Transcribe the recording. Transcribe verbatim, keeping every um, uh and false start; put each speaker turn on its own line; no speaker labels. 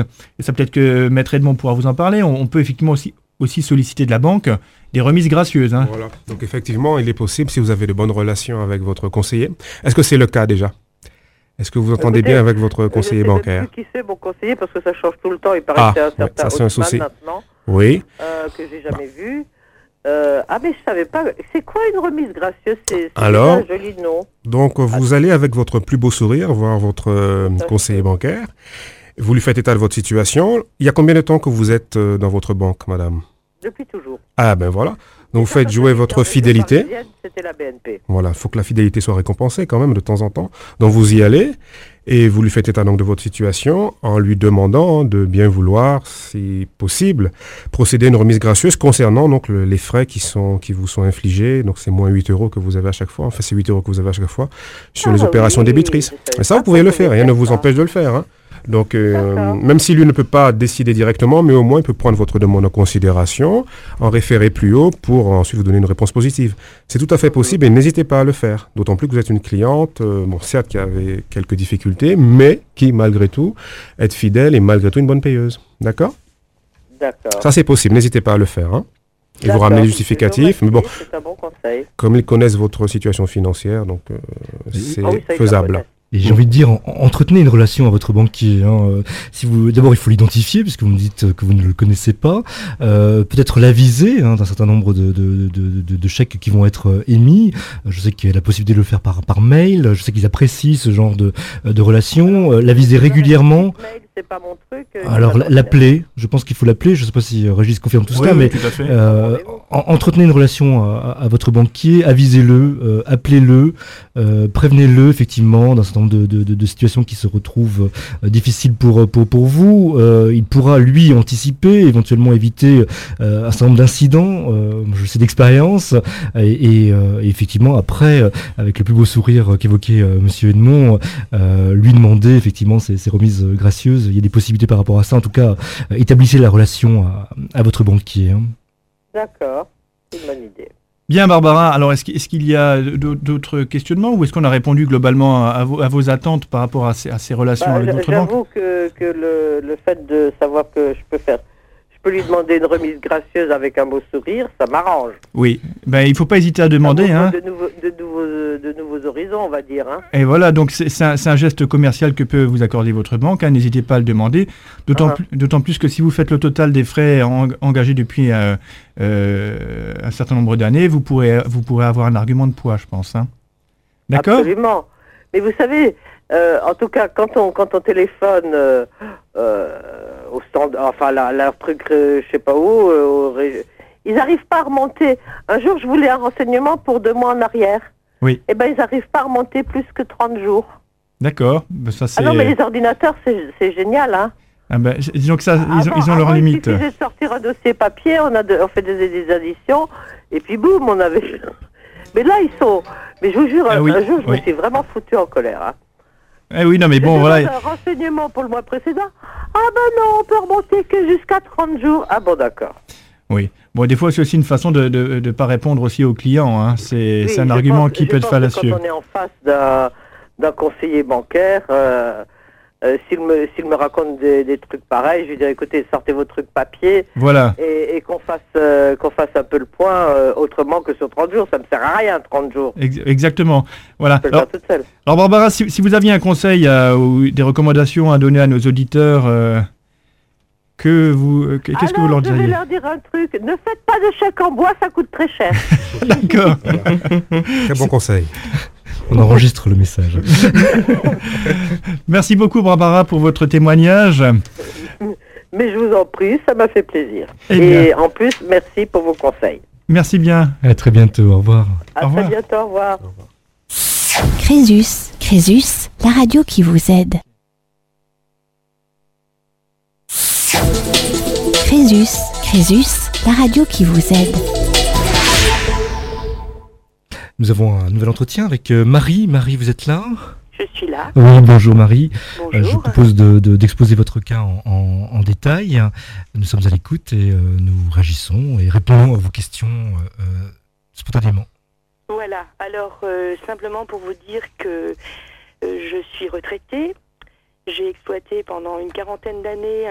chose, et ça peut-être que Maître Edmond pourra vous en parler, on, on peut effectivement aussi, aussi solliciter de la banque des remises gracieuses. Hein.
Voilà. Donc effectivement, il est possible, si vous avez de bonnes relations avec votre conseiller. Est-ce que c'est le cas déjà ? Est-ce que vous entendez
Écoutez,
bien avec votre conseiller
je sais
bancaire ?
même plus qui c'est mon conseiller parce que ça change tout le temps. Il paraît
Ah,
que c'est un
ouais,
certain
ça, c'est un
Haussmann
souci.
maintenant,
Oui.
euh, que j'ai jamais vu. Euh, ah mais je savais pas. C'est quoi une remise gracieuse ? C'est, c'est
Alors,
un joli nom.
Donc vous allez avec votre plus beau sourire voir votre euh, conseiller bancaire. Vous lui faites état de votre situation. Il y a combien de temps que vous êtes euh, dans votre banque, madame ?
Depuis toujours.
Ah ben voilà. Donc vous
Ça,
faites
parce
jouer
que
votre
j'étais en
fidélité.
région parisienne, c'était la B N P.
Voilà, il faut que la fidélité soit récompensée quand même de temps en temps. Donc vous y allez et vous lui faites état donc de votre situation en lui demandant de bien vouloir, si possible, procéder à une remise gracieuse concernant donc le- les frais qui sont qui vous sont infligés. Donc c'est moins huit euros que vous avez à chaque fois. Enfin c'est huit euros que vous avez à chaque fois sur
Ah,
les opérations
oui,
débitrices.
je savais
Et ça
pas
vous pouvez
qu'on
le
pouvait
faire. Rien ne
faire
vous
ça.
empêche de le faire. Hein. Donc, euh,
D'accord.
même si lui ne peut pas décider directement, mais au moins il peut prendre votre demande en considération, en référer plus haut pour ensuite vous donner une réponse positive. C'est tout à fait possible et n'hésitez pas à le faire. D'autant plus que vous êtes une cliente, euh, bon certes qui avait quelques difficultés, mais qui malgré tout est fidèle et malgré tout une bonne payeuse. D'accord ?
D'accord.
Ça c'est possible, n'hésitez pas à le faire. Hein. Et vous
D'accord.
ramenez les
Je
justificatifs.
vous
Mais bon,
remercie, c'est un bon conseil.
comme ils connaissent votre situation financière, donc euh, c'est
Ah oui, ça, ils la
faisable.
connaissent.
Et j'ai envie de dire, en- entretenez une relation à votre banquier. Hein. Euh, Si vous, d'abord, il faut l'identifier puisque vous me dites que vous ne le connaissez pas. Euh, peut-être l'aviser hein, d'un certain nombre de, de, de, de, de chèques qui vont être euh, émis. Euh, Je sais qu'il y a la possibilité de le faire par, par mail. Je sais qu'ils apprécient ce genre de, de relation. Euh, l'aviser régulièrement.
Mail, c'est pas mon truc. euh,
Alors
c'est
la-
pas mon
l'appeler. Je pense qu'il faut l'appeler. Je ne sais pas si euh, Régis confirme tout
Oui,
cela,
oui,
mais
tout à fait.
euh, en- entretenez une relation à, à votre banquier, avisez-le, euh, appelez-le, euh, prévenez-le effectivement d'un certain nombre de, de, de, de situations qui se retrouvent euh, difficiles pour, pour, pour vous. Euh, il pourra lui anticiper, éventuellement éviter euh, un certain nombre d'incidents, euh, je le sais d'expérience, et, et, euh, et effectivement après, euh, avec le plus beau sourire qu'évoquait euh, Monsieur Edmond, euh, lui demander effectivement ces, ces remises euh, gracieuses. Il y a des possibilités par rapport à ça. En tout cas, euh, établissez la relation à, à votre banquier. Hein.
D'accord, c'est une bonne idée.
Bien Barbara, alors est-ce qu'il, est-ce qu'il y a d'au- d'autres questionnements ou est-ce qu'on a répondu globalement à, à vos, à vos attentes par rapport à ces, à ces relations
Bah,
avec
j'a-
votre banque ?
J'avoue que, que le, le fait de savoir que je peux faire, je peux lui demander une remise gracieuse avec un beau sourire, ça m'arrange.
Oui, ben, il ne faut pas hésiter à demander.
Ça m'ouvre
Hein.
de, nouveaux, de, nouveaux, de nouveaux horizons, on va dire. Hein.
Et voilà, donc c'est, c'est, un, c'est un geste commercial que peut vous accorder votre banque. Hein, n'hésitez pas à le demander. D'autant,
Ah.
plus, d'autant plus que si vous faites le total des frais en- engagés depuis euh, euh, un certain nombre d'années, vous pourrez, vous pourrez avoir un argument de poids, je pense. Hein. D'accord ?
Absolument. Mais vous savez, euh, en tout cas, quand on, quand on téléphone euh, euh, au stand, enfin, là, leur truc, euh, je sais pas où, euh, au ré- ils n'arrivent pas à remonter. Un jour, je voulais un renseignement pour deux mois en arrière.
Oui.
Eh ben, ils n'arrivent pas à remonter plus que trente jours.
D'accord. Ben, ça, c'est...
Ah non, mais les ordinateurs, c'est, c'est génial, hein.
Ah ben, j- disons que ça, ils ont,
Avant-
ils ont leurs
avant,
limites.
Il suffisait de sortir un dossier papier, on, a de- on fait des, des additions, et puis boum, on avait... Mais là, ils sont... Mais je vous jure,
Ah
un,
oui,
un jour, je
oui.
me suis vraiment foutu en colère. Hein.
Eh oui, non, mais bon,
Je
voilà.
demande un renseignement pour le mois précédent. Ah ben non, on peut remonter que jusqu'à trente jours. Ah bon, d'accord.
Oui. Bon, des fois, c'est aussi une façon de ne de, de pas répondre aussi aux clients. Hein. C'est,
Oui,
c'est un
je
argument
pense-
qui
je
peut être
pense que
fallacieux.
Quand on est en face d'un, d'un conseiller bancaire, euh, euh, s'il, me, s'il me raconte des, des trucs pareils, je lui dirais, écoutez, sortez vos trucs papier
Voilà.
et, et qu'on, fasse, euh, qu'on fasse un peu le point euh, autrement que sur trente jours. Ça ne me sert à rien, trente jours.
Ex- exactement. Voilà.
Je peux le
Alors,
faire toute seule.
alors, Barbara, si, si vous aviez un conseil euh, ou des recommandations à donner à nos auditeurs, euh, que vous, euh, que- qu'est-ce que vous leur
Alors, je vais
diriez ?
leur dire un truc. Ne faites pas de chèque en bois, ça coûte très cher.
D'accord.
Très bon conseil.
On enregistre le message.
Merci beaucoup, Barbara, pour votre témoignage.
Mais je vous en prie, ça m'a fait plaisir.
Eh
Et
bien.
en plus, merci pour vos conseils.
Merci bien.
À très bientôt. Au revoir.
À
Au
très
revoir.
bientôt, au revoir.
Crésus, Crésus, la radio qui vous aide. Crésus, Crésus, la radio qui vous aide.
Nous avons un nouvel entretien avec euh, Marie. Marie, vous êtes là ?
Je suis là.
Oui, bonjour Marie.
Bonjour.
Euh, je vous propose de, de- d'exposer votre cas en, en- en détail. Nous sommes à l'écoute et euh, nous réagissons et répondons à vos questions euh, euh, spontanément.
Voilà, alors euh, simplement pour vous dire que euh, je suis retraitée. J'ai exploité pendant une quarantaine d'années